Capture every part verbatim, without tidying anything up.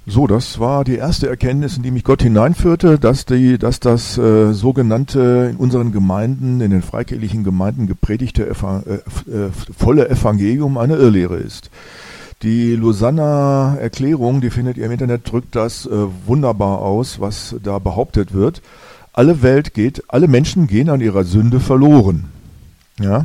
So, das war die erste Erkenntnis, in die mich Gott hineinführte, dass, die, dass das äh, sogenannte in unseren Gemeinden, in den freikirchlichen Gemeinden gepredigte Eva, äh, äh, volle Evangelium eine Irrlehre ist. Die Lausanner Erklärung, die findet ihr im Internet, drückt das äh, wunderbar aus, was da behauptet wird. Alle Welt geht, alle Menschen gehen an ihrer Sünde verloren. Ja?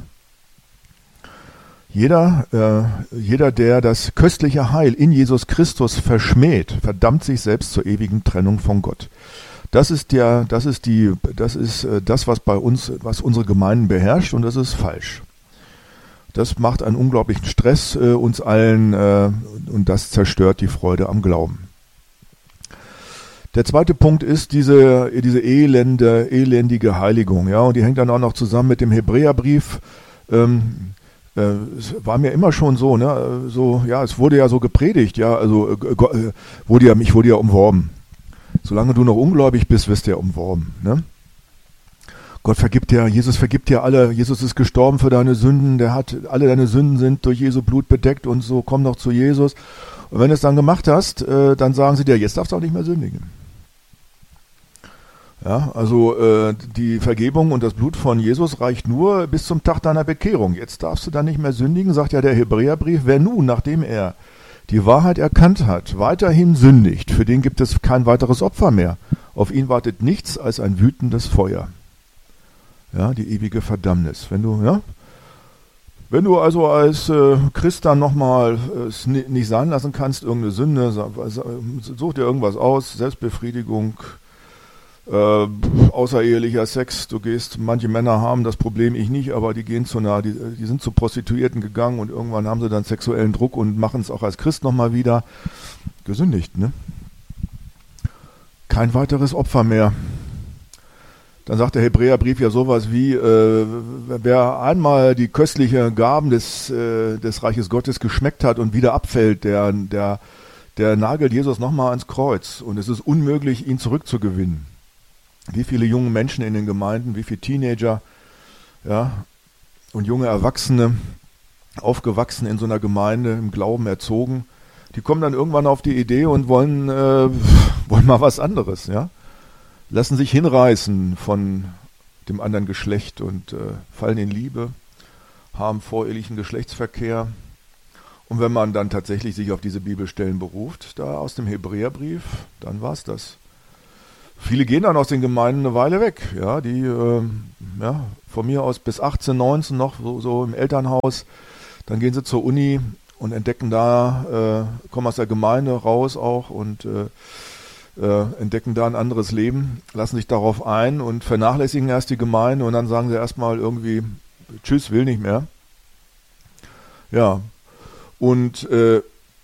Jeder, äh, jeder, der das köstliche Heil in Jesus Christus verschmäht, verdammt sich selbst zur ewigen Trennung von Gott. Das ist der, das ist die, das ist äh, das, was bei uns, was unsere Gemeinden beherrscht, und das ist falsch. Das macht einen unglaublichen Stress äh, uns allen äh, und das zerstört die Freude am Glauben. Der zweite Punkt ist diese, diese elende, elendige Heiligung, ja, und die hängt dann auch noch zusammen mit dem Hebräerbrief. Ähm, äh, es war mir immer schon so, ne, so, ja, es wurde ja so gepredigt, ja, also äh, äh, wurde ja, mich wurde ja umworben. Solange du noch ungläubig bist, wirst du ja umworben, ne? Gott vergibt dir, Jesus vergibt dir alle, Jesus ist gestorben für deine Sünden, der hat, alle deine Sünden sind durch Jesu Blut bedeckt und so, komm doch zu Jesus. Und wenn du es dann gemacht hast, äh, dann sagen sie dir, jetzt darfst du auch nicht mehr sündigen. Ja, also äh, die Vergebung und das Blut von Jesus reicht nur bis zum Tag deiner Bekehrung. Jetzt darfst du dann nicht mehr sündigen, sagt ja der Hebräerbrief. Wer nun, nachdem er die Wahrheit erkannt hat, weiterhin sündigt, für den gibt es kein weiteres Opfer mehr. Auf ihn wartet nichts als ein wütendes Feuer. Ja, die ewige Verdammnis. Wenn du, ja, wenn du also als äh, Christ dann nochmal es äh, nicht sein lassen kannst, irgendeine Sünde, such dir irgendwas aus, Selbstbefriedigung, äh, außerehelicher Sex, du gehst, manche Männer haben das Problem, ich nicht, aber die gehen zu einer, die, die sind zu Prostituierten gegangen und irgendwann haben sie dann sexuellen Druck und machen es auch als Christ nochmal wieder. Gesündigt, ne? Kein weiteres Opfer mehr. Dann sagt der Hebräerbrief ja sowas wie, äh, wer einmal die köstlichen Gaben des, äh, des Reiches Gottes geschmeckt hat und wieder abfällt, der, der, der nagelt Jesus nochmal ans Kreuz. Und es ist unmöglich, ihn zurückzugewinnen. Wie viele junge Menschen in den Gemeinden, wie viele Teenager, ja, und junge Erwachsene, aufgewachsen in so einer Gemeinde, im Glauben erzogen, die kommen dann irgendwann auf die Idee und wollen, äh, wollen mal was anderes, ja. Lassen sich hinreißen von dem anderen Geschlecht und äh, fallen in Liebe, haben vorehelichen Geschlechtsverkehr. Und wenn man dann tatsächlich sich auf diese Bibelstellen beruft, da aus dem Hebräerbrief, dann war es das. Viele gehen dann aus den Gemeinden eine Weile weg, ja, die äh, ja, von mir aus bis achtzehn, neunzehn noch so, so im Elternhaus, dann gehen sie zur Uni und entdecken da, äh, kommen aus der Gemeinde raus auch und äh, Äh, entdecken da ein anderes Leben, lassen sich darauf ein und vernachlässigen erst die Gemeinde und dann sagen sie erstmal irgendwie, tschüss, will nicht mehr. Ja, und äh,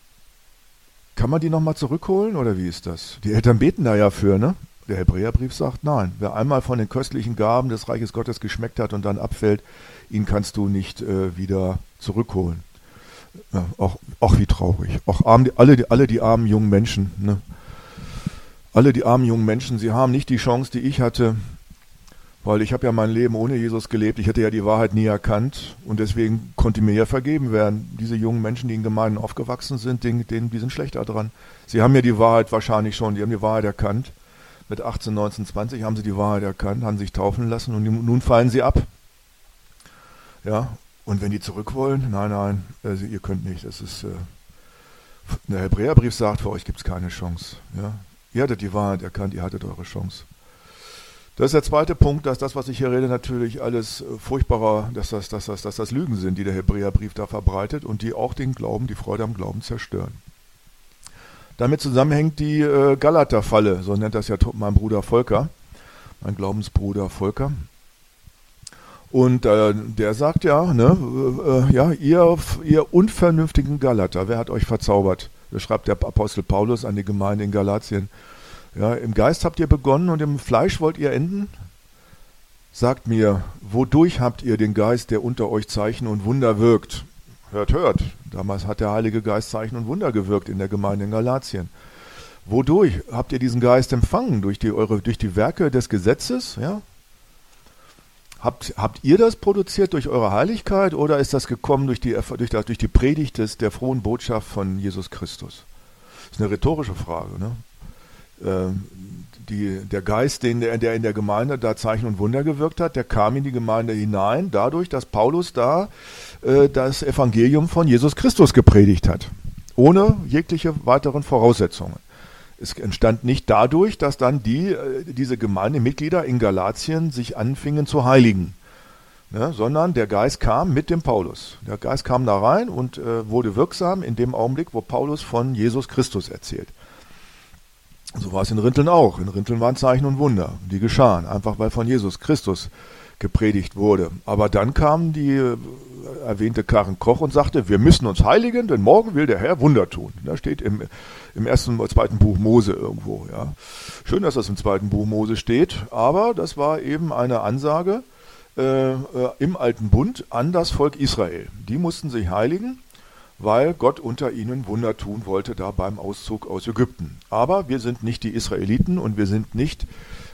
kann man die nochmal zurückholen oder wie ist das? Die Eltern beten da ja für, ne? Der Hebräerbrief sagt, nein, wer einmal von den köstlichen Gaben des Reiches Gottes geschmeckt hat und dann abfällt, ihn kannst du nicht äh, wieder zurückholen. Ja, auch, auch wie traurig. Auch arm, alle, die, alle die armen jungen Menschen, ne? Alle die armen jungen Menschen, sie haben nicht die Chance, die ich hatte, weil ich habe ja mein Leben ohne Jesus gelebt. Ich hätte ja die Wahrheit nie erkannt und deswegen konnte mir ja vergeben werden. Diese jungen Menschen, die in Gemeinden aufgewachsen sind, denen, denen, die sind schlechter dran. Sie haben ja die Wahrheit wahrscheinlich schon, die haben die Wahrheit erkannt. Mit achtzehn, neunzehn, zwanzig haben sie die Wahrheit erkannt, haben sich taufen lassen und nun fallen sie ab. Ja, und wenn die zurück wollen, nein, nein, also ihr könnt nicht. Das ist, äh, der Hebräerbrief sagt, für euch gibt es keine Chance, ja. Ihr hattet die Wahrheit erkannt, ihr hattet eure Chance. Das ist der zweite Punkt, dass das, was ich hier rede, natürlich alles furchtbarer, dass das, dass das, dass das Lügen sind, die der Hebräerbrief da verbreitet und die auch den Glauben, die Freude am Glauben zerstören. Damit zusammenhängt die äh, Galater-Falle, so nennt das ja mein Bruder Volker, mein Glaubensbruder Volker. Und äh, der sagt ja, ne, äh, ja, ihr, ihr unvernünftigen Galater, wer hat euch verzaubert? Das schreibt der Apostel Paulus an die Gemeinde in Galatien. Ja, im Geist habt ihr begonnen und im Fleisch wollt ihr enden? Sagt mir, wodurch habt ihr den Geist, der unter euch Zeichen und Wunder wirkt? Hört, hört. Damals hat der Heilige Geist Zeichen und Wunder gewirkt in der Gemeinde in Galatien. Wodurch habt ihr diesen Geist empfangen? Durch die, eure, durch die Werke des Gesetzes? Ja? Habt, habt ihr das produziert durch eure Heiligkeit oder ist das gekommen durch die, durch die, durch die Predigt des, der frohen Botschaft von Jesus Christus? Das ist eine rhetorische Frage. Ne? Ähm, die, der Geist, den der, der in der Gemeinde da Zeichen und Wunder gewirkt hat, der kam in die Gemeinde hinein, dadurch, dass Paulus da äh, das Evangelium von Jesus Christus gepredigt hat, ohne jegliche weiteren Voraussetzungen. Es entstand nicht dadurch, dass dann die, äh, diese Gemeindemitglieder in Galatien sich anfingen zu heiligen, ne, sondern der Geist kam mit dem Paulus. Der Geist kam da rein und äh, wurde wirksam in dem Augenblick, wo Paulus von Jesus Christus erzählt. So war es in Rinteln auch. In Rinteln waren Zeichen und Wunder, die geschahen, einfach weil von Jesus Christus gepredigt wurde. Aber dann kam die äh, erwähnte Karen Koch und sagte, wir müssen uns heiligen, denn morgen will der Herr Wunder tun. Das steht im, im ersten oder zweiten Buch Mose irgendwo. Ja. Schön, dass das im zweiten Buch Mose steht, aber das war eben eine Ansage äh, äh, im Alten Bund an das Volk Israel. Die mussten sich heiligen, weil Gott unter ihnen Wunder tun wollte, da beim Auszug aus Ägypten. Aber wir sind nicht die Israeliten und wir sind nicht